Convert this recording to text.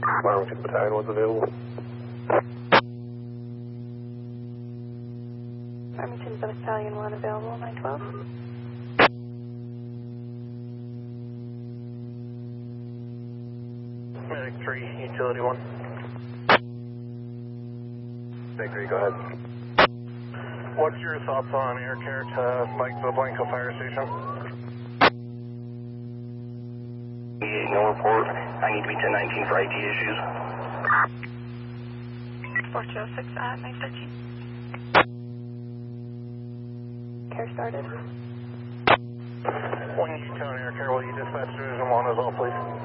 Arlington Battalion was available. Arlington Battalion 1 available, 912. Medic 3, Utility 1. Medic 3, go ahead. What's your thoughts on air care to Mike the Blanco Fire Station? No report. I need to be 1019 for IT issues. 4206 at 913. Care started. When you tell air care, will you dispatch Division 1 as well, please?